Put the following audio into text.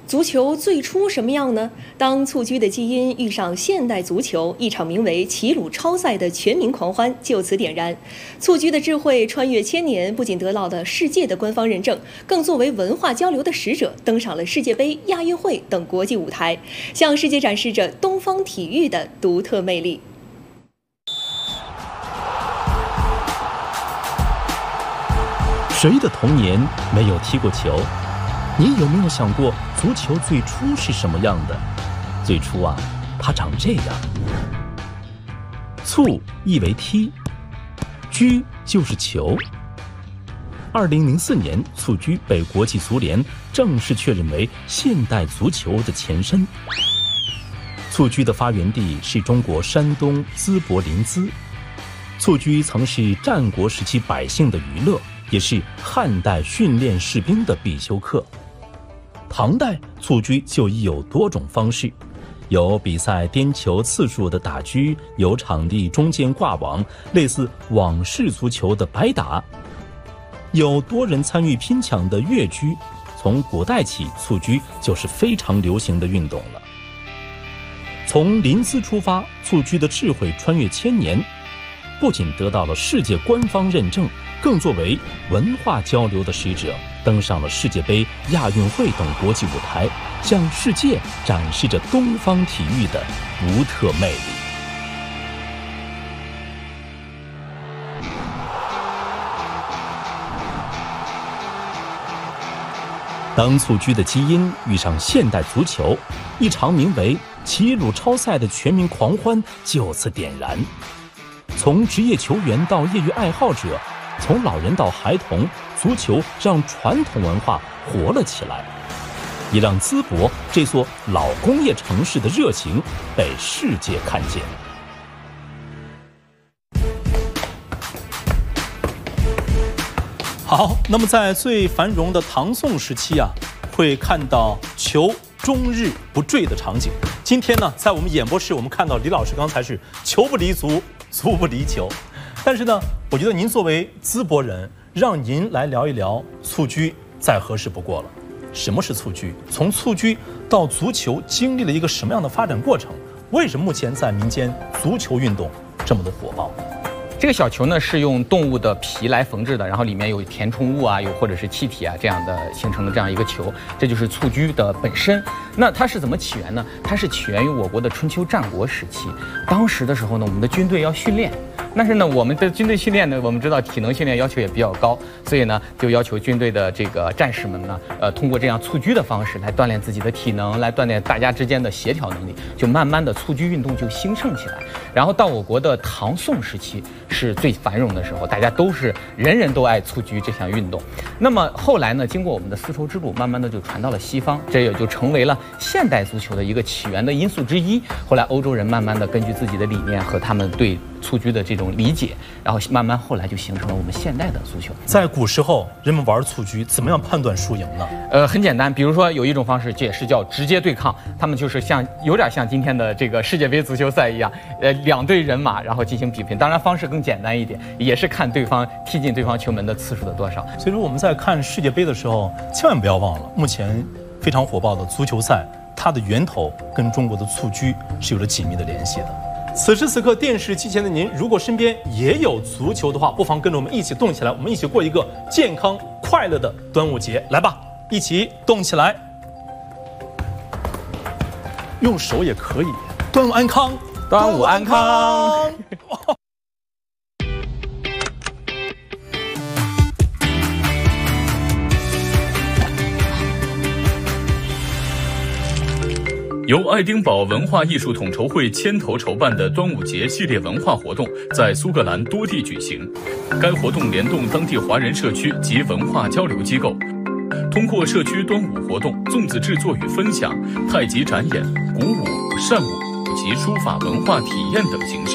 足球最初什么样呢？当蹴鞠的基因遇上现代足球，一场名为齐鲁超赛的全民狂欢就此点燃。蹴鞠的智慧穿越千年，不仅得到了世界的官方认证，更作为文化交流的使者，登上了世界杯、亚运会等国际舞台，向世界展示着东方体育的独特魅力。 谁的童年没有踢过球？你有没有想过足球最初是什么样的？最初啊，它长这样。蹴意为踢，鞠就是球。2004年，蹴鞠被国际足联正式确认为现代足球的前身。蹴鞠的发源地是中国山东淄博临淄。蹴鞠曾是战国时期百姓的娱乐，也是汉代训练士兵的必修课。唐代蹴鞠就已有多种方式，有比赛颠球次数的打鞠，有场地中间挂网，类似网式足球的白打，有多人参与拼抢的越鞠。从古代起，蹴鞠就是非常流行的运动了。从临淄出发，蹴鞠的智慧穿越千年，不仅得到了世界官方认证，更作为文化交流的使者，登上了世界杯、亚运会等国际舞台，向世界展示着东方体育的独特魅力。当蹴鞠的基因遇上现代足球，一场名为齐鲁超赛的全民狂欢就此点燃。从职业球员到业余爱好者，从老人到孩童，足球让传统文化活了起来，也让淄博这座老工业城市的热情被世界看见。好，那么在最繁荣的唐宋时期啊，会看到球终日不坠的场景。今天呢，在我们演播室，我们看到李老师刚才是球不离足，足不离球。但是呢，我觉得您作为淄博人，让您来聊一聊蹴鞠再合适不过了。什么是蹴鞠？从蹴鞠到足球经历了一个什么样的发展过程？为什么目前在民间足球运动这么的火爆？ 这个小球呢是用动物的皮来缝制的，然后里面有填充物啊，有或者是气体啊这样的形成的这样一个球，这就是蹴鞠的本身。那它是怎么起源呢？它是起源于我国的春秋战国时期。当时的时候呢，我们的军队要训练，但是呢，我们的军队训练呢，我们知道体能训练要求也比较高，所以呢，就要求军队的这个战士们呢，通过这样蹴鞠的方式来锻炼自己的体能，来锻炼大家之间的协调能力，就慢慢的蹴鞠运动就兴盛起来。然后到我国的唐宋时期是最繁荣的时候，大家都是人人都爱蹴鞠这项运动。那么后来呢，经过我们的丝绸之路，慢慢的就传到了西方，这也就成为了现代足球的一个起源的因素之一。后来欧洲人慢慢的根据自己的理念和他们对蹴鞠的这种理解，然后慢慢后来就形成了我们现代的足球。 在古时候，人们玩蹴鞠怎么样判断输赢呢？ 很简单，比如说有一种方式，这也是叫直接对抗，他们就是有点像今天的这个世界杯足球赛一样，两队人马然后进行比拼，当然方式更简单一点，也是看对方踢进对方球门的次数的多少。 所以说我们在看世界杯的时候，千万不要忘了，目前非常火爆的足球赛，它的源头跟中国的蹴鞠是有着紧密的联系的。此时此刻，电视机前的您，如果身边也有足球的话，不妨跟着我们一起动起来，我们一起过一个健康快乐的端午节。来吧，一起动起来，用手也可以。端午安康， 端午安康。 由爱丁堡文化艺术统筹会牵头筹办的端午节系列文化活动在苏格兰多地举行。该活动联动当地华人社区及文化交流机构，通过社区端午活动、粽子制作与分享、太极展演、鼓舞、扇舞及书法文化体验等形式，